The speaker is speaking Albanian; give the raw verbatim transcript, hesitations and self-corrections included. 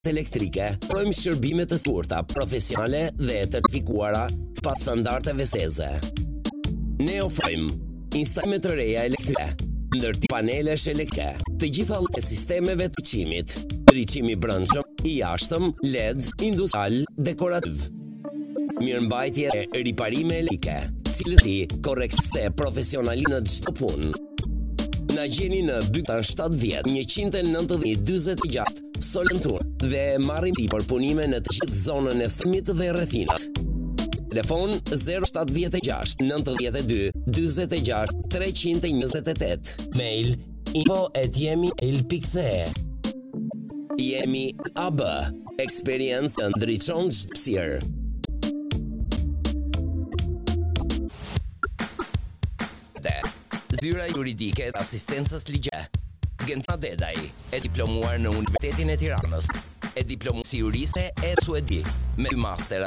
elektrike, ofrojmë shërbime të sigurta, profesionale dhe certifikuara pas standardeve seze. Ne ofrojmë instalime të reja elektrike, ndërtim panelesh elektrike, të gjitha llojet sistemeve të liçimit, liçimi brendshëm, i jashtëm, L E D, industrial, dekorativ. Mirëmbajtje e riparime elektrike, cilësi, korrektësi e profesionali në çdo punë. Na gjeni në Byta shtatëdhjetë, njëqind e nëntëdhjetë, dyzet e gjashtë, Solentur dhe marrim ti për punime në të gjithë zonën e Strymit dhe rrethinat. Telefon zero shtatëdhjetë e gjashtë, nëntëdhjetë e dy, dyzet e gjashtë, treqind e njëzet e tetë. Mail info at jemimail pikë c e. Jemi A B, experience ndriçon çdo pësirë. Zyra juridike e asistencës ligje. Gentina Dedaj, e diplomuar në Universitetin e Tiranës, e diplomuar si juriste e Suedi, me dy master